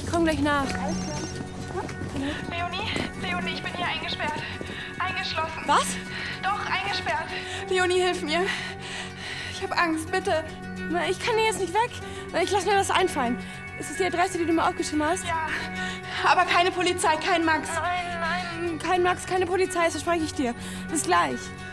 komm gleich nach. Leonie, ich bin hier eingesperrt. Eingeschlossen. Was? Doch, eingesperrt. Leonie, hilf mir. Ich habe Angst, bitte. Ich kann hier jetzt nicht weg. Ich lasse mir was einfallen. Ist es die Adresse, die du mir aufgeschrieben hast? Ja. Aber keine Polizei, kein Max. Nein. Kein Max, keine Polizei, das verspreche ich dir. Bis gleich.